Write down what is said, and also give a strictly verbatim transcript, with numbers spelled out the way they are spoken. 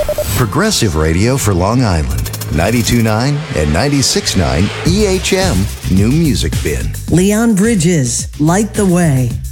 Progressive Radio for Long Island. ninety-two point nine and ninety-six point nine E H M New Music Bin. Leon Bridges, Light the Way.